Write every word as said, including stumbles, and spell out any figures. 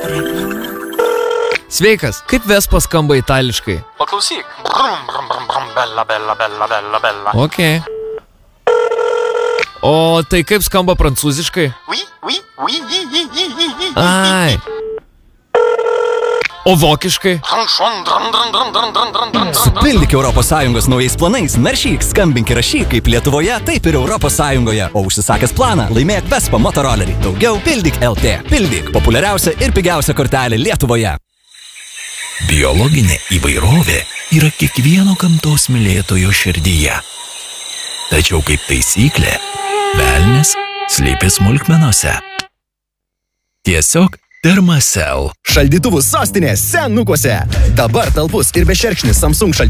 Sveikas, kaip Vespa skamba itališkai? Paklausyk. Brum, brum, brum, brum, bella, bella, bella, bella, bella. Ok. O tai kaip skamba prancūziškai? Oui, oui, oui, oui, oui, oui, oui, oui. Ai. O vokiškai? Supildyk Europos Sąjungos naujais planais, naršyk, skambink ir rašyk kaip Lietuvoje, taip ir Europos Sąjungoje. O užsisakęs planą, laimėk Vespa motorolerį. Daugiau pildyk L T. Pildyk populiariausia ir pigiausia kortelė Lietuvoje. Biologinė įvairovė yra kiekvieno gamtos mylėtojo širdyje. Tačiau kaip taisyklė, velnias slypi smulkmenose. Tiesiog Thermacell. Šaldytuvų sostinė senukuose. Dabar talpus ir bešerkšnis Samsung šaldytuvas.